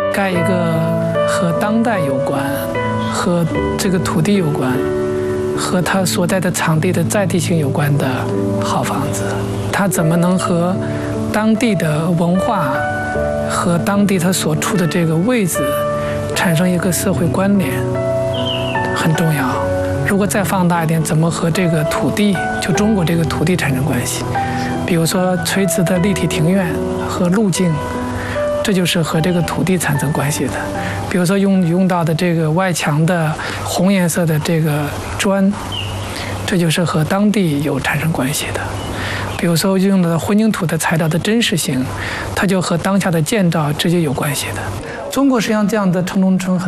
盖一个和当代有关、和这个土地有关、和它所在的场地的在地性有关的好房子，它怎么能和当地的文化和当地它所处的这个位置产生一个社会关联，很重要。如果再放大一点，怎么和这个土地，就中国这个土地产生关系？比如说垂直的立体庭院和路径，这就是和这个土地产生关系的。比如说用到的这个外墙的红颜色的这个砖，这就是和当地有产生关系的。比如说用到的混凝土的材料的真实性，它就和当下的建造直接有关系的。中国实际上这样的城中村很